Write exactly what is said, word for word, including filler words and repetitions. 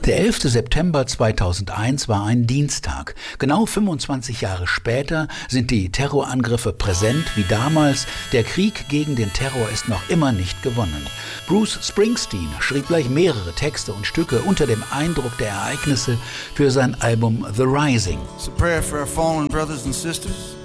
Der elfte September zweitausendeins war ein Dienstag. Genau fünfundzwanzig Jahre später sind die Terrorangriffe präsent wie damals. Der Krieg gegen den Terror ist noch immer nicht gewonnen. Bruce Springsteen schrieb gleich mehrere Texte und Stücke unter dem Eindruck der Ereignisse für sein Album The Rising. It's a prayer for our fallen brothers and sisters.